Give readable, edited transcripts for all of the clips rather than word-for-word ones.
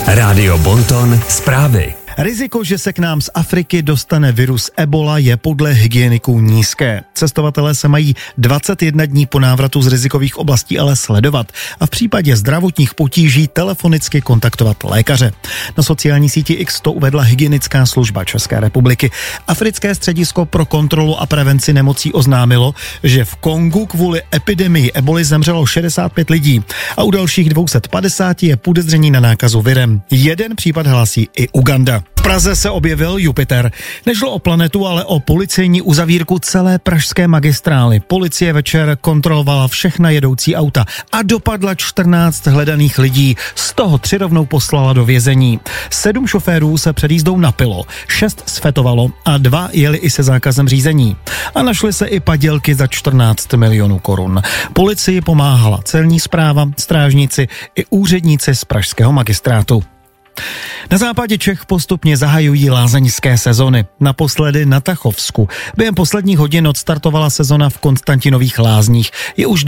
Rádio Bonton zprávy. Riziko, že se k nám z Afriky dostane virus Ebola, je podle hygieniků nízké. Cestovatelé se mají 21 dní po návratu z rizikových oblastí ale sledovat a v případě zdravotních potíží telefonicky kontaktovat lékaře. Na sociální síti X to uvedla hygienická služba České republiky. Africké středisko pro kontrolu a prevenci nemocí oznámilo, že v Kongu kvůli epidemii Eboly zemřelo 65 lidí a u dalších 250 je podezření na nákazu virem. Jeden případ hlásí i Uganda. V Praze se objevil Jupiter. Nešlo o planetu, ale o policejní uzavírku celé pražské magistrály. Policie večer kontrolovala všechna jedoucí auta a dopadla 14 hledaných lidí. Z toho 3 rovnou poslala do vězení. 7 šoférů se před jízdou napilo, 6 sfetovalo a 2 jeli i se zákazem řízení. A našly se i padělky za 14 milionů korun. Policii pomáhala celní správa, strážníci i úředníci z pražského magistrátu. Na západě Čech postupně zahajují lázeňské sezony. Naposledy na Tachovsku. Během posledních hodin odstartovala sezona v Konstantinových lázních. Je už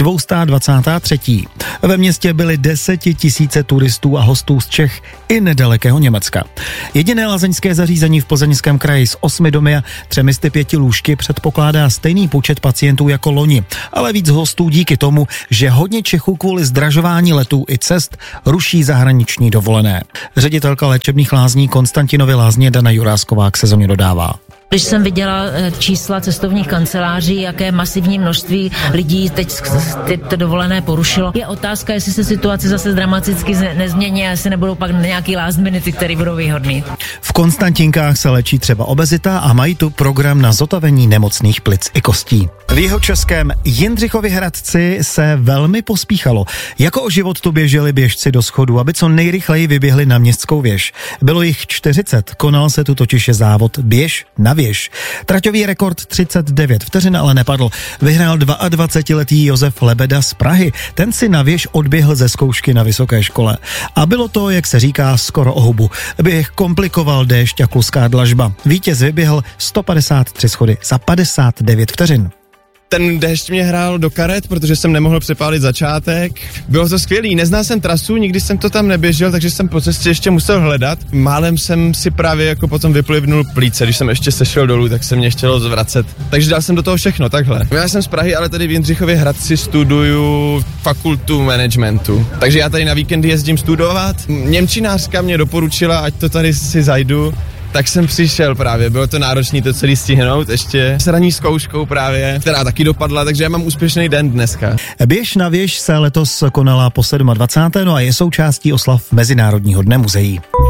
223. Ve městě byly 10 000 turistů a hostů z Čech i nedalekého Německa. Jediné lázeňské zařízení v Plzeňském kraji s 8 domy a 305 lůžky předpokládá stejný počet pacientů jako loni, ale víc hostů díky tomu, že hodně Čechů kvůli zdražování letů i cest ruší zahraniční dovolené. Ředitelka léčebných lázní Konstantinovy lázně Dana Jurásková k sezóně dodává. Když jsem viděla čísla cestovních kanceláří, jaké masivní množství lidí teď tyto dovolené porušilo, je otázka, jestli se situace zase dramaticky nezmění a jestli nebudou pak nějaký last minuty, které budou výhodný. V Konstantinkách se léčí třeba obezita a mají tu program na zotavení nemocných plic i kostí. V jihočeském Jindřichově Hradci se velmi pospíchalo. Jako o život tu běželi běžci do schodu, aby co nejrychleji vyběhli na Městskou věž. Bylo jich 40, konal se tu totiž závod běž na věž. Traťový rekord 39 vteřin ale nepadl. Vyhrál 22letý Josef Lebeda z Prahy. Ten si na věž odběhl ze zkoušky na vysoké škole. A bylo to, jak se říká, skoro o hubu. Běh komplikoval déšť a kluská dlažba. Vítěz vyběhl 153 schody za 59 vteřin. Ten déšť mě hrál do karet, protože jsem nemohl přepálit začátek. Bylo to skvělý, neznal jsem trasu, nikdy jsem to tam neběžel, takže jsem po cestě ještě musel hledat. Málem jsem si právě jako potom vyplivnul plíce, když jsem ještě sešel dolů, tak se mě chtělo zvracet. Takže dal jsem do toho všechno, takhle. Já jsem z Prahy, ale tady v Jindřichově Hradci studuju fakultu managementu. Takže já tady na víkendy jezdím studovat. Němčinářka mě doporučila, ať to tady si zajdu. Tak jsem přišel právě, bylo to náročné to celý stihnout, ještě s ranní zkouškou právě, která taky dopadla, takže já mám úspěšný den dneska. Běž na věž se letos konala po 27. a je součástí oslav Mezinárodního dne muzeí.